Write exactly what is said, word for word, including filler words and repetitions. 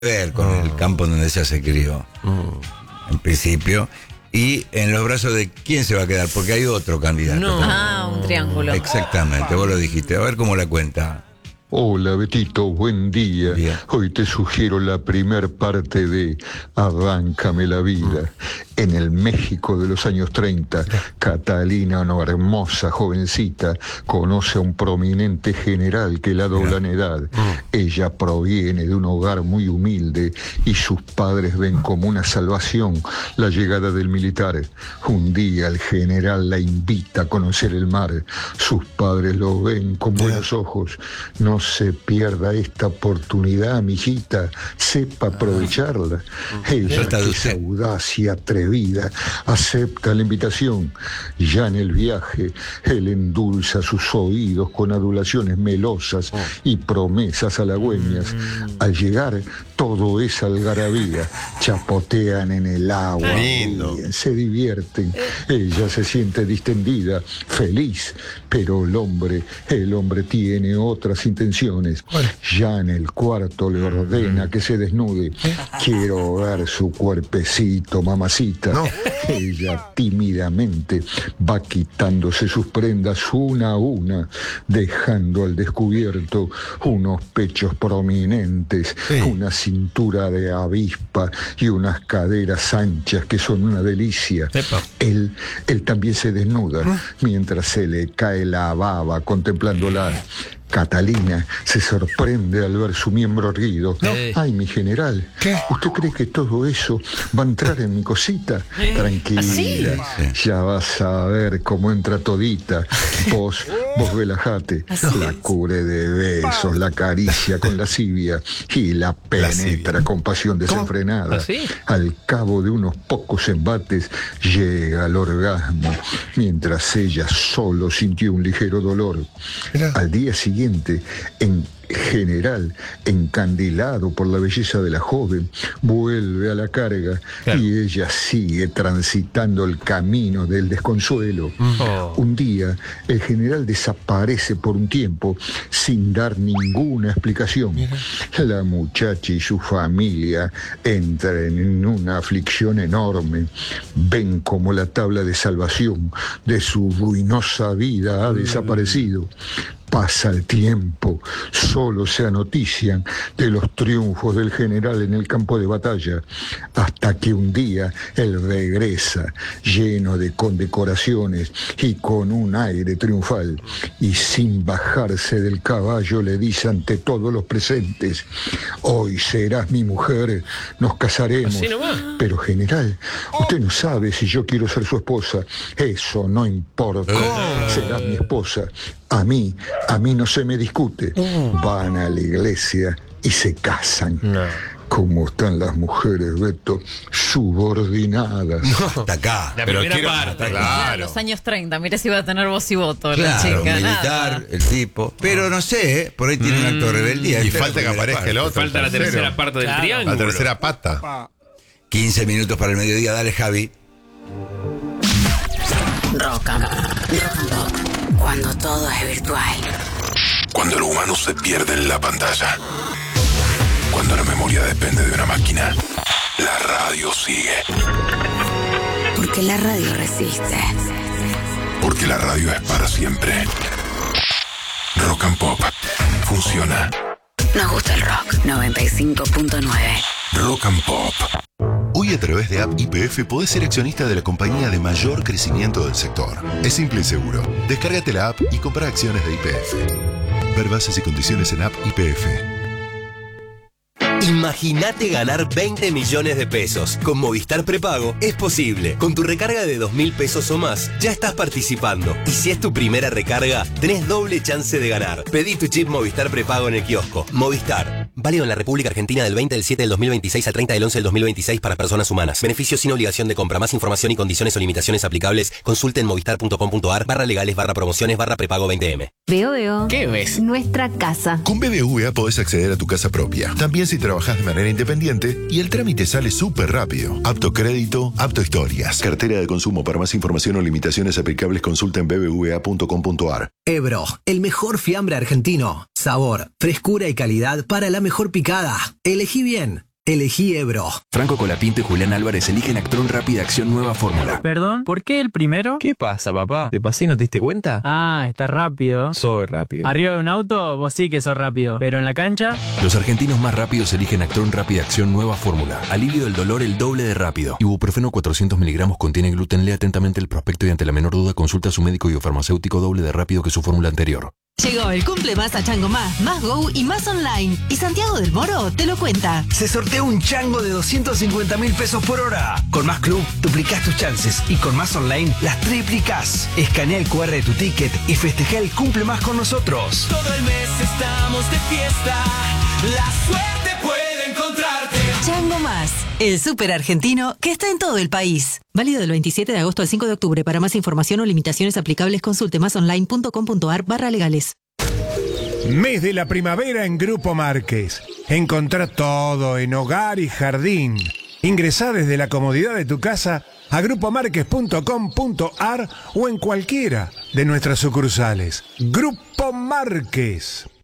ver con oh. el campo donde ella se crió, oh. en principio, y en los brazos de quién se va a quedar, porque hay otro candidato. No. Ah, un triángulo. Exactamente, vos lo dijiste. A ver cómo la cuenta. Hola Betito, buen día. Bien. Hoy te sugiero la primer parte de Arráncame la vida. Mm. En el México de los años treinta, Catalina, una hermosa jovencita, conoce a un prominente general que la dobla en edad. Mm. Ella proviene de un hogar muy humilde y sus padres ven como una salvación la llegada del militar. Un día el general la invita a conocer el mar. Sus padres lo ven con buenos ojos. No se pierda esta oportunidad, mijita, sepa aprovecharla. Ella, que es audaz y atrevida, acepta la invitación. Ya en el viaje, él endulza sus oídos con adulaciones melosas y promesas halagüeñas. Al llegar, todo es algarabía. Chapotean en el agua, ríen, se divierten. Ella se siente distendida, feliz, pero el hombre, el hombre tiene otras intenciones. Bueno. Ya en el cuarto le ordena que se desnude. Quiero ver su cuerpecito, mamacita. No. Ella tímidamente va quitándose sus prendas una a una, dejando al descubierto unos pechos prominentes, sí. una cintura de avispa y unas caderas anchas que son una delicia. Él, él también se desnuda ¿Ah? mientras se le cae la baba contemplándola. Catalina se sorprende al ver su miembro erguido. No. Ay, mi general, ¿qué? ¿Usted cree que todo eso va a entrar en mi cosita? ¿Eh? Tranquila, ¿Sí? ya vas a ver cómo entra todita. Vos, vos relájate. La cubre de besos, la acaricia con lascivia y la penetra la con pasión desenfrenada. ¿Así? Al cabo de unos pocos embates llega al orgasmo, mientras ella solo sintió un ligero dolor. Mira. Al día siguiente, en general, encandilado por la belleza de la joven, vuelve a la carga, claro. y ella sigue transitando el camino del desconsuelo. Oh. Un día, el general desaparece por un tiempo sin dar ninguna explicación. Mira. La muchacha y su familia entran en una aflicción enorme. Ven como la tabla de salvación de su ruinosa vida ha desaparecido. Pasa el tiempo, solo se anotician de los triunfos del general en el campo de batalla, hasta que un día él regresa lleno de condecoraciones y con un aire triunfal, y sin bajarse del caballo le dice ante todos los presentes: hoy serás mi mujer, nos casaremos. Pero general, usted no sabe si yo quiero ser su esposa. Eso no importa, serás mi esposa. A mí, a mí no se me discute. Van a la iglesia y se casan. No. ¿Cómo están las mujeres, Beto? Subordinadas. No, hasta acá. La primera Pero parte, claro. Los años treinta, mira si va a tener voz y voto claro, la chica. Militar, nada. El tipo. Pero no sé, ¿eh? Por ahí tiene mm, un acto de rebeldía. Y falta que aparezca parte. el otro. Falta la tercera parte del claro. triángulo. La tercera pata. quince minutos para el mediodía. Dale, Javi. Rock and Rock. Cuando todo es virtual. Cuando el humano se pierde en la pantalla. Cuando la memoria depende de una máquina. La radio sigue. Porque la radio resiste. Porque la radio es para siempre. Rock and Pop. Funciona. Nos gusta el rock. noventa y cinco punto nueve. Rock and Pop. Hoy a través de App Y P F podés ser accionista de la compañía de mayor crecimiento del sector. Es simple y seguro. Descárgate la app y compra acciones de Y P F. Ver bases y condiciones en App Y P F. Imagínate ganar veinte millones de pesos. Con Movistar Prepago es posible. Con tu recarga de dos mil pesos o más, ya estás participando. Y si es tu primera recarga, tenés doble chance de ganar. Pedí tu chip Movistar Prepago en el kiosco. Movistar. Válido en la República Argentina del veinte del siete del dos mil veintiséis al treinta del once del dos mil veintiséis para personas humanas. Beneficio sin obligación de compra. Más información y condiciones o limitaciones aplicables. Consulte en movistar punto com punto ar barra legales barra promociones barra prepago veinte eme. Veo, veo. ¿Qué ves? Nuestra casa. Con B B V A podés acceder a tu casa propia. También si trabajás de manera independiente y el trámite sale súper rápido. Apto crédito, apto historias. Cartera de consumo. Para más información o limitaciones aplicables consulta en b b v a punto com punto ar. Ebro, el mejor fiambre argentino. Sabor, frescura y calidad para la mejor picada. Elegí bien. Elegí Ebro. Franco Colapinto y Julián Álvarez eligen Actron Rápida Acción Nueva Fórmula. Perdón, ¿por qué el primero? ¿Qué pasa, papá? ¿Te pasé y no te diste cuenta? Ah, está rápido. Soy rápido. Arriba de un auto, vos sí que sos rápido. Pero en la cancha... Los argentinos más rápidos eligen Actron Rápida Acción Nueva Fórmula. Alivio del dolor el doble de rápido. Ibuprofeno cuatrocientos miligramos contiene gluten. Lea atentamente el prospecto y ante la menor duda consulta a su médico y o farmacéutico doble de rápido que su fórmula anterior. Llegó el cumple más a Chango Más, Más Go y Más Online. Y Santiago del Moro te lo cuenta. Se sortea un chango de doscientos cincuenta mil pesos por hora. Con Más Club duplicás tus chances y con Más Online las triplicás. Escanea el cu erre de tu ticket y festeja el cumple más con nosotros. Todo el mes estamos de fiesta. La suerte puede encontrarte. Chango Más, el súper argentino que está en todo el país. Válido del veintisiete de agosto al cinco de octubre. Para más información o limitaciones aplicables, consulte masonline.com.ar barra legales. Mes de la primavera en Grupo Márquez. Encontrá todo en hogar y jardín. Ingresá desde la comodidad de tu casa a grupo márquez punto com punto ar o en cualquiera de nuestras sucursales. Grupo Márquez.